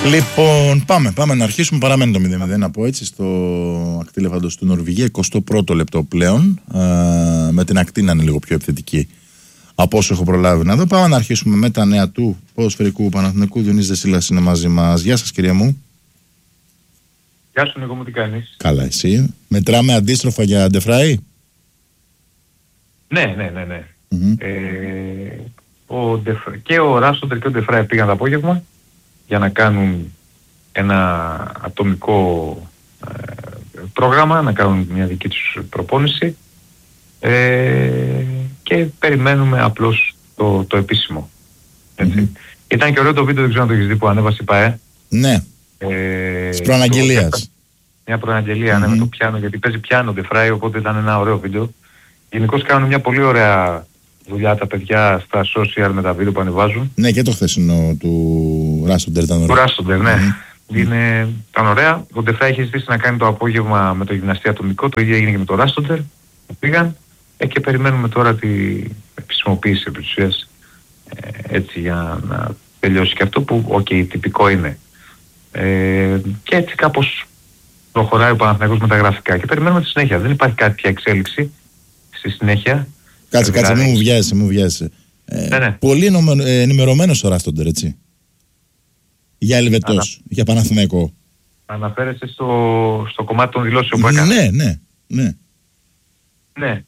Λοιπόν, πάμε να αρχίσουμε. Παραμένει το 0-0, να πω έτσι, στο ακτήλεφαντος του Νορβηγία. 21ο λεπτό πλέον. Με την ακτή να είναι λίγο πιο επιθετική από όσο έχω προλάβει να δω. Πάμε να αρχίσουμε με τα νέα του ποδοσφαιρικού Παναθηναϊκού. Διονύσης Δεσίλας είναι μαζί μας. Γεια σας, κυρία μου. Γεια σου, Νίκο μου, τι κάνεις? Καλά, εσύ. Μετράμε αντίστροφα για Ντεφράι. Ναι. Mm-hmm. Και ο Ράστοντερ και ο Ντεφράι πήγαν το απόγευμα για να κάνουν ένα ατομικό πρόγραμμα, να κάνουν μια δική τους προπόνηση και περιμένουμε απλώς το επίσημο. Έτσι. Mm-hmm. Ήταν και ωραίο το βίντεο, δεν ξέρω αν το έχεις δει, που ανέβασε η ΠΑΕ. Ναι. Της προαναγγελίας. Μια προαναγγελία, ναι, με το πιάνο, γιατί παίζει πιάνο Ντεφράι, οπότε ήταν ένα ωραίο βίντεο. Γενικώς κάνουν μια πολύ ωραία δουλειά τα παιδιά στα social με τα βίντεο που ανεβάζουν. Ναι, και το χθεσινό του Ράστοντερ ήταν ωραίο. Του Ράστοντερ, ναι. Ήταν ωραία. Ο Ντεφράι είχε ζητήσει να κάνει το απόγευμα με το γυμναστή ατομικό, το ίδιο έγινε και με το Ράστοντερ. Πήγαν και περιμένουμε τώρα την επισημοποίηση επί της ουσίας, έτσι, για να τελειώσει και αυτό που, τυπικό είναι. Και έτσι κάπως προχωράει ο Παναθηναϊκός με τα γραφικά και περιμένουμε τη συνέχεια. Δεν υπάρχει κάποια εξέλιξη στη συνέχεια. Κάτσε, μην μου βιάζεσαι. Ναι. Πολύ ενημερωμένος ο Ράστοντερ, έτσι. Για Ελβετός, για Παναθηναϊκό. Αναφέρεσαι στο κομμάτι των δηλώσεων που έκανε. Ναι.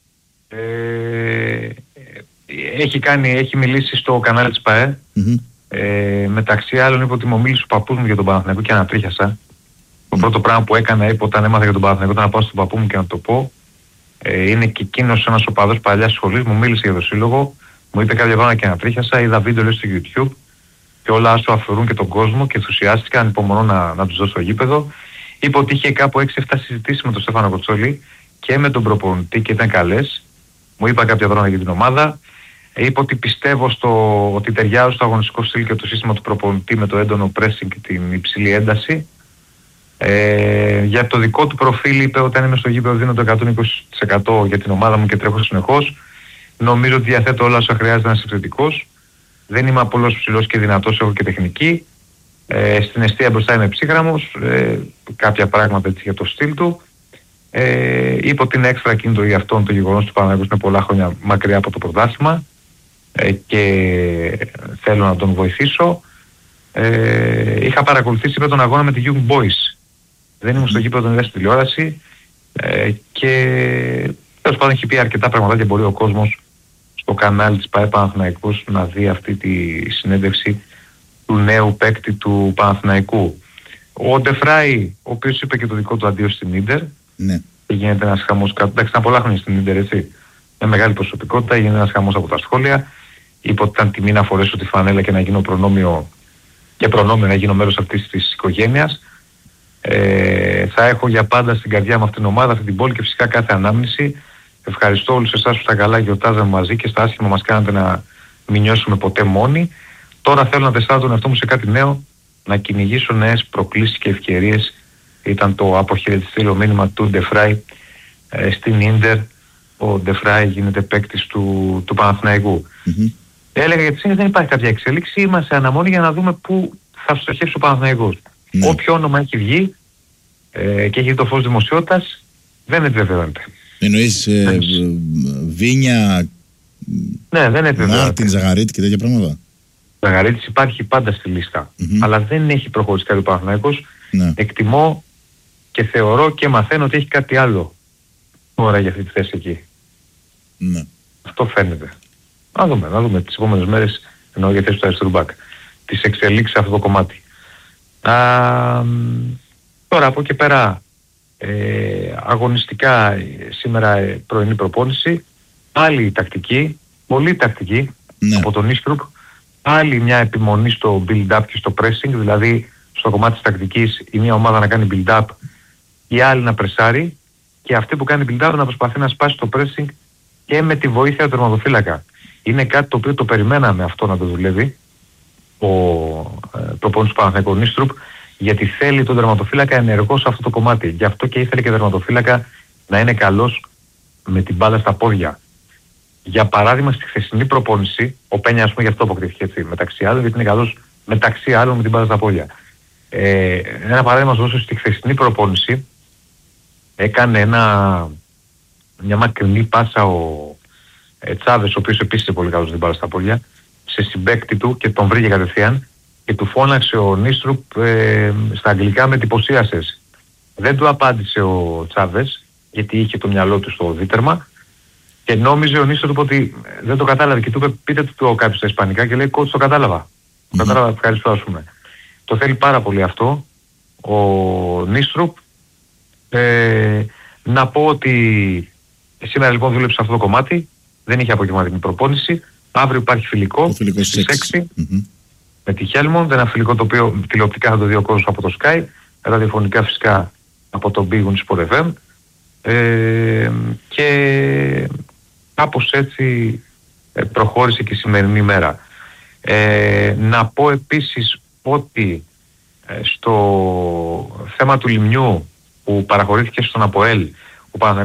Έχει μιλήσει στο κανάλι της ΠΑΕ. Mm-hmm. Μεταξύ άλλων είπε ότι μου μίλησε ο παππούς μου για τον Παναθηναϊκό και ανατρίχιασα. Το πρώτο πράγμα που έκανα, είπε όταν έμαθα για τον Παναθηναϊκό, ήταν να πάω στον παππού μου και να το πω. Είναι και εκείνος ένας οπαδός παλιάς σχολής, μου μίλησε για τον σύλλογο, μου είπε κάποια πράγματα και ανατρίχιασα, είδα βίντεο λέει στο YouTube και όλα όσο αφορούν και τον κόσμο και ενθουσιάστηκα, ανυπομονώ να τους δώσω στο γήπεδο. Είπε ότι είχε κάπου 6-7 συζητήσεις με τον Στέφανο Κοτσόλη και με τον προπονητή και ήταν καλές. Μου είπα κάποια πράγματα για την ομάδα. Είπε ότι πιστεύω ότι ταιριάζω στο αγωνιστικό στυλ και το σύστημα του προπονητή με το έντονο pressing και την υψηλή ένταση. Για το δικό του προφίλ είπε όταν είμαι στο γήπεδο δίνω το 120% για την ομάδα μου και τρέχω συνεχώς. Νομίζω ότι διαθέτω όλα όσα χρειάζεται να είσαι επιθετικός. Δεν είμαι απολύτως ψηλός και δυνατός, έχω και τεχνική. Στην εστία μπροστά είμαι ψύχραμος. Κάποια πράγματα έτσι για το στυλ του. Είπε ότι είναι έξτρα κίνητο για αυτόν το γεγονός του Παναθηναϊκού είναι πολλά χρόνια μακριά από το πρωτάθλημα και θέλω να τον βοηθήσω. Είχα παρακολουθήσει με τον αγώνα με τη Young Boys. Δεν ήμουν στο γήπεδο, τον είδα στη τηλεόραση και τέλος πάντων έχει πει αρκετά πράγματα και μπορεί ο κόσμος στο κανάλι της ΠΑΕ Παναθηναϊκός να δει αυτή τη συνέντευξη του νέου παίκτη του Παναθηναϊκού. Ο Ντεφράι, ο οποίος είπε και το δικό του αντίο στην Ίντερ. Ναι. Γίνεται ένας χαμός, εντάξει ήταν πολλά χρόνια στην Ίντερ, έτσι. Με μεγάλη προσωπικότητα, γίνεται ένας χαμός από τα σχόλια. Είπε ότι ήταν τιμή να φορέσω τη φανέλα και να γίνω προνόμιο να γίνω μέρος αυτής της οικογένειας. Θα έχω για πάντα στην καρδιά μου αυτήν την ομάδα, αυτή την πόλη και φυσικά κάθε ανάμνηση. Ευχαριστώ όλους εσάς που στα καλά γιορτάζαμε μαζί και στα άσχημα μας κάνατε να μην νιώσουμε ποτέ μόνοι. Τώρα θέλω να τεστάρω τον εαυτό μου σε κάτι νέο, να κυνηγήσω νέες προκλήσεις και ευκαιρίες. Ήταν το αποχαιρετιστήριο μήνυμα του Ντεφράι στην Ίντερ. Ο Ντεφράι γίνεται παίκτης του Παναθηναϊκού. Mm-hmm. Έλεγα γιατί σήμερα δεν υπάρχει κάποια εξέλιξη, είμαστε αναμονή για να δούμε πού θα στοχεύσει ο Παναθηναϊκός. Ναι. Όποιο όνομα έχει βγει και έχει το φως δημοσιότητας δεν επιβεβαιώνεται. Εννοείς Βίνια, ναι, δεν επιβεβαιώνεται. Μάρτιν, Ζαγαρίτη και τέτοια πράγματα. Ζαγαρίτης υπάρχει πάντα στη λίστα, αλλά δεν έχει προχωρήσει κάτι ο Παναθηναϊκός. Ναι. Εκτιμώ και θεωρώ και μαθαίνω ότι έχει κάτι άλλο τώρα για αυτή τη θέση εκεί. Ναι. Αυτό φαίνεται. Να δούμε τις επόμενες μέρες, εννοώ για θέση του αριστερού μπακ, τις εξελίξεις σε αυτό το κομμάτι. Τώρα από εκεί πέρα αγωνιστικά σήμερα πρωινή προπόνηση, άλλη τακτική, πολύ τακτική, ναι, από τον Ίστρουπ, άλλη μια επιμονή στο build-up και στο pressing, δηλαδή στο κομμάτι της τακτικής η μία ομάδα να κάνει build-up, η άλλη να πρεσάρει και αυτή που κάνει build-up να προσπαθεί να σπάσει το pressing και με τη βοήθεια του τερματοφύλακα. Είναι κάτι το οποίο το περιμέναμε αυτό να το δουλεύει ο προπονητής του Παναθηναϊκού Ίστρουπ, γιατί θέλει τον τερματοφύλακα ενεργό σε αυτό το κομμάτι. Γι' αυτό και ήθελε και τερματοφύλακα να είναι καλός με την μπάλα στα πόδια. Για παράδειγμα, στη χθεσινή προπόνηση, ο Πένια, ας πούμε, γι' αυτό αποκριθήκε έτσι, μεταξύ άλλων, γιατί είναι καλός μεταξύ άλλων με την μπάλα στα πόδια. Ένα παράδειγμα να δώσω, στη χθεσινή προπόνηση έκανε μια μακρινή πάσα ο Τσάβες, ο οποίος επίσης είναι πολύ καλός στην μπάλα στα πόδια, σε συμπαίκτη του και τον βρήκε κατευθείαν και του φώναξε ο Νίστρουπ στα αγγλικά με εντυπωσίασες. Δεν του απάντησε ο Τσάβες γιατί είχε το μυαλό του στο δίτερμα και νόμιζε ο Νίστρουπ ότι δεν το κατάλαβε και του είπε πείτε του κάποιος στα ισπανικά και λέει coach το κατάλαβα. Το κατάλαβα, ευχαριστώ ας πούμε. Το θέλει πάρα πολύ αυτό ο Νίστρουπ. Να πω ότι σήμερα λοιπόν δούλεψε σε αυτό το κομμάτι, δεν είχε απογευματινή προπόνηση. Αύριο υπάρχει φιλικό στις 6 με τη Χέλμοντ, ένα φιλικό το οποίο τηλεοπτικά θα το δει ο κόσμος από το Sky, ραδιοφωνικά φυσικά από το Big Win Sport FM, και κάπως έτσι προχώρησε και η σημερινή μέρα. Να πω επίσης ότι στο θέμα του Λιμιού που παραχωρήθηκε στον ΑΠΟΕΛ, ο